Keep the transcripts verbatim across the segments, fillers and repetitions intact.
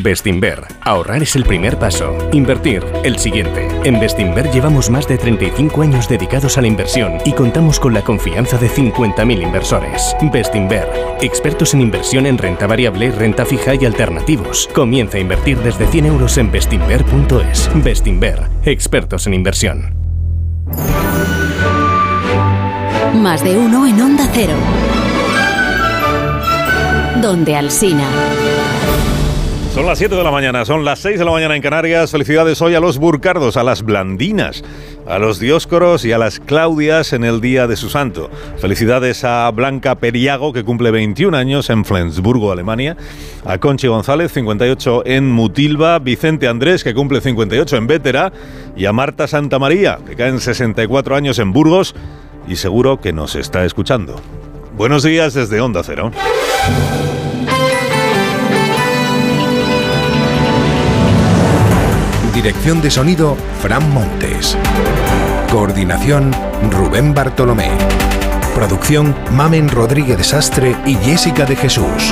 Bestinver. Ahorrar es el primer paso. Invertir, el siguiente. En Bestinver llevamos más de treinta y cinco años dedicados a la inversión y contamos con la confianza de cincuenta mil inversores. Bestinver. Expertos en inversión en renta variable, renta fija y alternativos. Comienza a invertir desde cien euros en bestinver punto es. Bestinver. Expertos en inversión. Más de uno en Onda Cero. Donde Alsina. Son las siete de la mañana, son las seis de la mañana en Canarias. Felicidades hoy a los burcardos, a las blandinas, a los dioscoros y a las Claudias en el día de su santo. Felicidades a Blanca Periago, que cumple veintiún años en Flensburgo, Alemania. A Conchi González, cincuenta y ocho en Mutilva. Vicente Andrés, que cumple cincuenta y ocho en Vétera. Y a Marta Santamaría, que cae en sesenta y cuatro años en Burgos. Y seguro que nos está escuchando. Buenos días desde Onda Cero. Dirección de sonido, Fran Montes. Coordinación, Rubén Bartolomé. Producción, Mamen Rodríguez Sastre y Jessica de Jesús.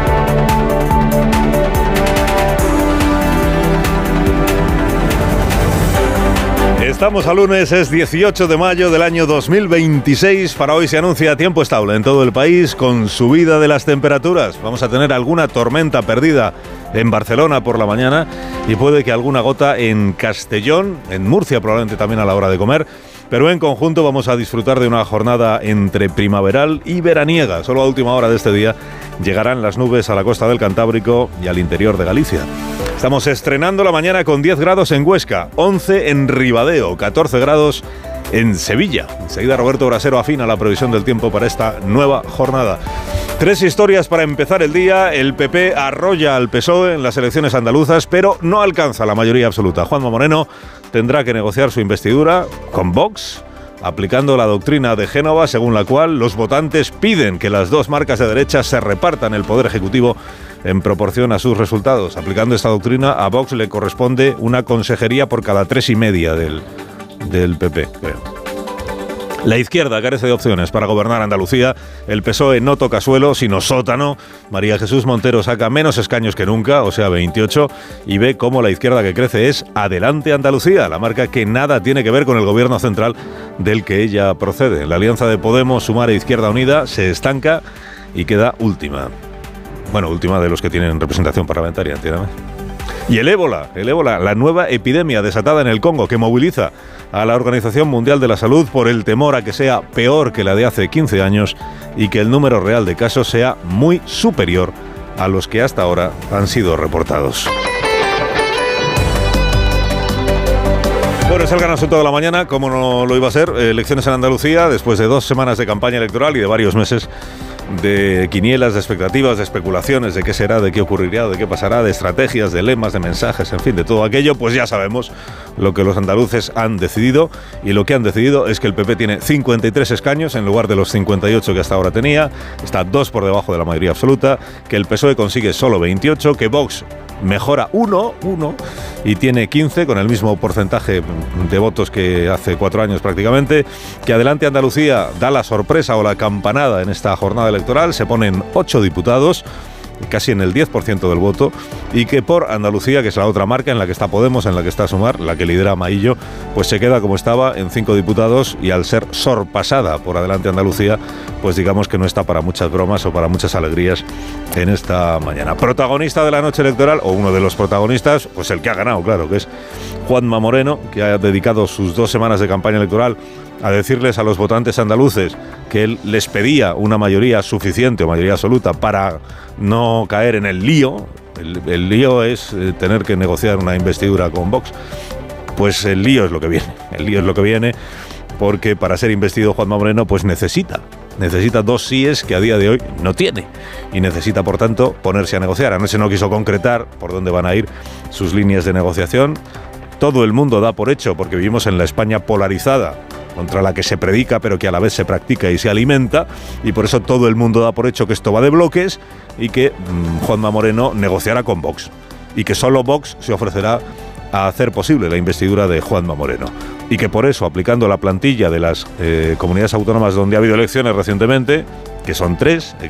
Estamos a lunes, es dieciocho de mayo del año dos mil veintiséis. Para hoy se anuncia tiempo estable en todo el país con subida de las temperaturas. Vamos a tener alguna tormenta perdida en Barcelona por la mañana y puede que alguna gota en Castellón, en Murcia probablemente también a la hora de comer. Pero en conjunto vamos a disfrutar de una jornada entre primaveral y veraniega. Solo a última hora de este día llegarán las nubes a la costa del Cantábrico y al interior de Galicia. Estamos estrenando la mañana con diez grados en Huesca, once en Ribadeo, catorce grados en Sevilla. Enseguida Roberto Brasero afina la previsión del tiempo para esta nueva jornada. Tres historias para empezar el día. El P P arrolla al P S O E en las elecciones andaluzas, pero no alcanza la mayoría absoluta. Juanma Moreno tendrá que negociar su investidura con Vox, aplicando la doctrina de Génova, según la cual los votantes piden que las dos marcas de derecha se repartan el poder ejecutivo en proporción a sus resultados. Aplicando esta doctrina, a Vox le corresponde una consejería por cada tres y media del, del P P, creo. La izquierda carece de opciones para gobernar Andalucía. El P S O E no toca suelo, sino sótano. María Jesús Montero saca menos escaños que nunca, o sea, veintiocho, y ve cómo la izquierda que crece es Adelante Andalucía, la marca que nada tiene que ver con el gobierno central del que ella procede. La alianza de Podemos, Sumar e Izquierda Unida se estanca y queda última. Bueno, última de los que tienen representación parlamentaria, entiéndame. Y el ébola, el ébola, la nueva epidemia desatada en el Congo que moviliza a la Organización Mundial de la Salud por el temor a que sea peor que la de hace quince años y que el número real de casos sea muy superior a los que hasta ahora han sido reportados. Bueno, es el gran asunto de la mañana, como no lo iba a ser, elecciones en Andalucía, después de dos semanas de campaña electoral y de varios meses de quinielas, de expectativas, de especulaciones, de qué será, de qué ocurrirá, de qué pasará, de estrategias, de lemas, de mensajes, en fin, de todo aquello, pues ya sabemos lo que los andaluces han decidido, y lo que han decidido es que el P P tiene cincuenta y tres escaños en lugar de los cincuenta y ocho que hasta ahora tenía, está dos por debajo de la mayoría absoluta, que el P S O E consigue solo veintiocho, que Vox mejora uno, uno, y tiene quince, con el mismo porcentaje de votos que hace cuatro años prácticamente, que Adelante Andalucía da la sorpresa o la campanada en esta jornada electoral, se ponen ocho diputados, casi en el diez por ciento del voto, y que por Andalucía, que es la otra marca en la que está Podemos, en la que está Sumar, la que lidera Maillo, pues se queda como estaba en cinco diputados, y al ser sorpasada por Adelante Andalucía, pues digamos que no está para muchas bromas o para muchas alegrías en esta mañana. Protagonista de la noche electoral, o uno de los protagonistas, pues el que ha ganado, claro, que es Juanma Moreno, que ha dedicado sus dos semanas de campaña electoral a decirles a los votantes andaluces que él les pedía una mayoría suficiente o mayoría absoluta para no caer en el lío. El, el lío es eh, tener que negociar una investidura con Vox. Pues el lío es lo que viene. El lío es lo que viene porque para ser investido Juanma Moreno pues necesita, necesita dos síes que a día de hoy no tiene. Y necesita, por tanto, ponerse a negociar. Anoche no quiso concretar por dónde van a ir sus líneas de negociación. Todo el mundo da por hecho, porque vivimos en la España polarizada, contra la que se predica pero que a la vez se practica y se alimenta, y por eso todo el mundo da por hecho que esto va de bloques y que mmm, Juanma Moreno negociará con Vox y que solo Vox se ofrecerá a hacer posible la investidura de Juanma Moreno, y que por eso, aplicando la plantilla de las eh, comunidades autónomas donde ha habido elecciones recientemente, que son tres,